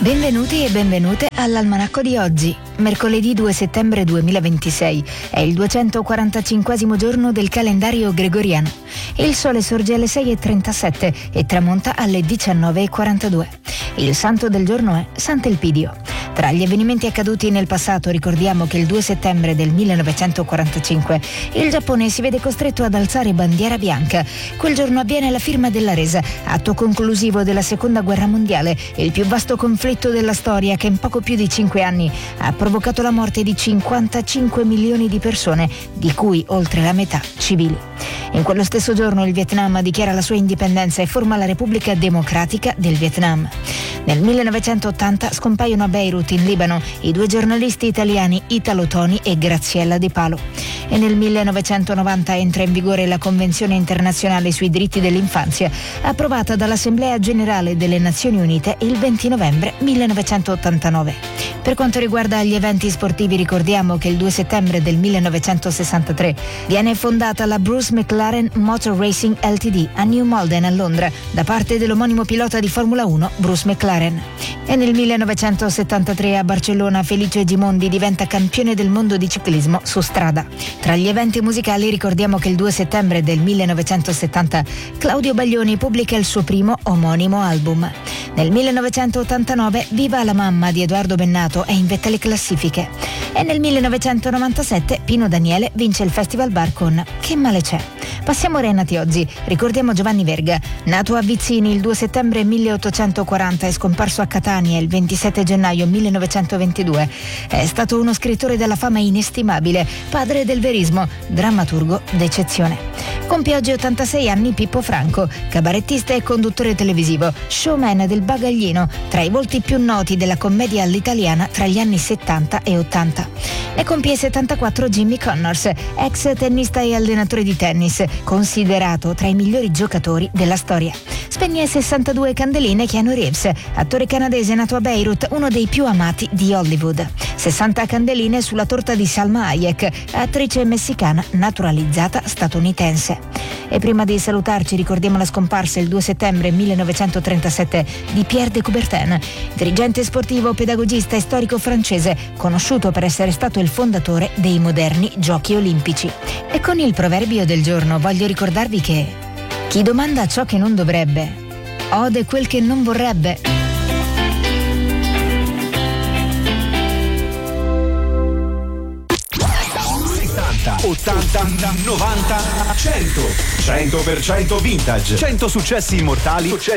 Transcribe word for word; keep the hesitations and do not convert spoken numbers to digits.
Benvenuti e benvenute all'Almanacco di oggi, mercoledì due settembre duemilaventisei. È il duecentoquarantacinquesimo giorno del calendario gregoriano. Il sole sorge alle sei e trentasette e tramonta alle diciannove e quarantadue. Il santo del giorno è Sant'Elpidio. Tra gli avvenimenti accaduti nel passato ricordiamo che il due settembre del millenovecentoquarantacinque il Giappone si vede costretto ad alzare bandiera bianca. Quel giorno avviene la firma della resa, atto conclusivo della seconda guerra mondiale, il più vasto conflitto della storia che in poco più di cinque anni ha provocato la morte di cinquantacinque milioni di persone, di cui oltre la metà civili. In quello stesso giorno il Vietnam dichiara la sua indipendenza e forma la Repubblica Democratica del Vietnam. Nel millenovecentottanta scompaiono a Beirut, in Libano, i due giornalisti italiani Italo Toni e Graziella De Palo. E nel millenovecentonovanta entra in vigore la Convenzione internazionale sui diritti dell'infanzia, approvata dall'Assemblea Generale delle Nazioni Unite il venti novembre millenovecentottantanove. Per quanto riguarda gli eventi sportivi ricordiamo che il due settembre del millenovecentosessantatré viene fondata la Bruce McLaren Motor Racing Ltd a New Malden a Londra da parte dell'omonimo pilota di Formula uno Bruce McLaren. E nel millenovecentosettantatré a Barcellona Felice Gimondi diventa campione del mondo di ciclismo su strada. Tra gli eventi musicali ricordiamo che il due settembre del millenovecentosettanta Claudio Baglioni pubblica il suo primo omonimo album. Nel millenovecentottantanove Viva la mamma di Edoardo Bennato è in vetta alle classifiche. E nel millenovecentonovantasette Pino Daniele vince il Festival Bar con Che male c'è. Passiamo ai nati oggi. Ricordiamo Giovanni Verga, nato a Vizzini il due settembre milleottocentoquaranta e scomparso a Catania il ventisette gennaio millenovecentoventidue. È stato uno scrittore dalla fama inestimabile, padre del verismo, drammaturgo d'eccezione. Compie oggi ottantasei anni Pippo Franco, cabarettista e conduttore televisivo, showman del bagaglino, tra i volti più noti della commedia all'italiana tra gli anni settanta e ottanta. Ne compie settantaquattro Jimmy Connors, ex tennista e allenatore di tennis, considerato tra i migliori giocatori della storia. Spegne sessantadue candeline Keanu Reeves, attore canadese nato a Beirut, uno dei più amati di Hollywood. sessanta candeline sulla torta di Salma Hayek, attrice messicana naturalizzata statunitense. E prima di salutarci ricordiamo la scomparsa il due settembre millenovecentotrentasette di Pierre de Coubertin, dirigente sportivo, pedagogista e storico francese, conosciuto per essere stato il fondatore dei moderni Giochi Olimpici. E con il proverbio del giorno voglio ricordarvi che chi domanda ciò che non dovrebbe ode quel che non vorrebbe. ottanta, novanta, cento cento per cento vintage, cento successi immortali, successi